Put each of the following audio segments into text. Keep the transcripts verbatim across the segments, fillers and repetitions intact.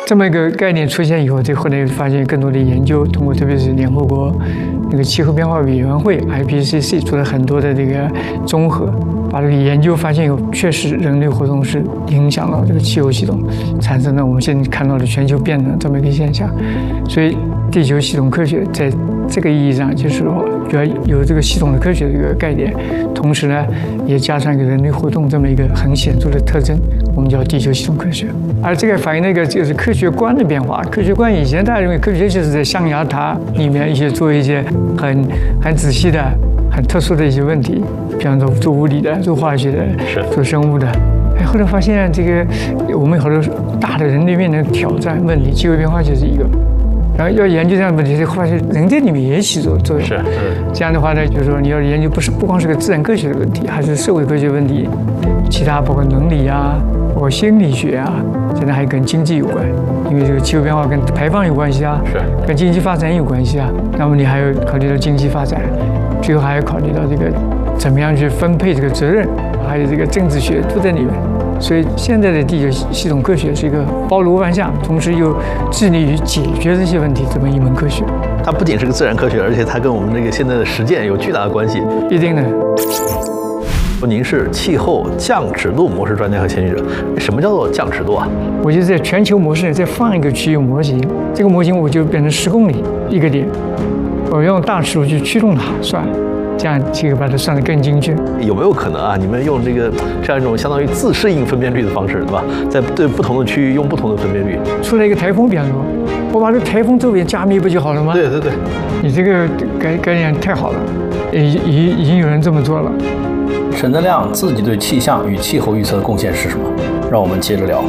这么一个概念出现以后，这后来发现更多的研究，通过特别是联合国那个气候变化委员会 I P C C 做了很多的这个综合，把这个研究发现有确实人类活动是影响到这个气候系统，产生了我们现在看到的全球变暖这么一个现象。所以地球系统科学在这个意义上就是说，主要有这个系统的科学的一个概念，同时呢也加上一个人类活动这么一个很显著的特征，我们叫地球系统科学。而这个反映了一个就是科学观的变化。科学观以前大家认为科学就是在象牙塔里面一些做一些很很仔细的、很特殊的一些问题，比方说做物理的、做化学的、做生物的。哎，后来发现这个我们有好多大的人类面临的挑战问题，气候变化就是一个。然后要研究这样的问题，发现人在里面也起作作用。 是， 这样的话呢，就是说你要研究不是不光是个自然科学的问题，还是社会科学问题，其他包括伦理啊，包括心理学啊，现在还跟经济有关，因为这个气候变化跟排放有关系啊， 是跟经济发展有关系啊。那么你还要考虑到经济发展，最后还要考虑到这个怎么样去分配这个责任，还有这个政治学都在里面。所以现在的地球系统科学是一个包罗万象，同时又致力于解决这些问题这么一门科学。 它不仅是个自然科学，而且它跟我们这个现在的实践有巨大的关系。 一定的。 您是气候降尺度模式专家和先驱者，什么叫做降尺度啊？ 我就在全球模式里再放一个区域模型，这个模型我就变成十公里一个点，我用大尺度去驱动它算。这样这个把它算得更精确。 有没有可能啊？你们用这个这样一种相当于自适应分辨率的方式，对吧？在对不同的区域用不同的分辨率。 出来一个台风，比方说，我把这台风周边加密不就好了吗？ 对对对， 你这个概概念太好了，已已已经有人这么做了。 陈德亮自己对气象与气候预测的贡献是什么？让我们接着聊。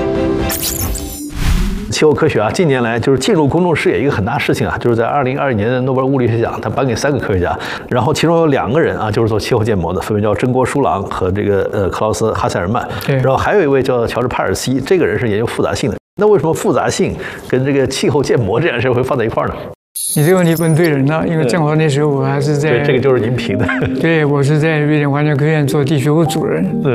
气候科学啊，近年来就是进入公众视野一个很大事情啊，就是在二零二二年的诺贝尔物理学奖，他颁给三个科学家，然后其中有两个人啊，就是做气候建模的，分别叫真锅书郎和这个呃克劳斯哈塞尔曼，然后还有一位叫乔治帕尔西，这个人是研究复杂性的。那为什么复杂性跟这个气候建模这件事会放在一块儿呢？ 你这个问题问对人了，因为正好那时候我还是在， 对，这个就是您评的， 对，我是在瑞典环境科学院做地学部主任。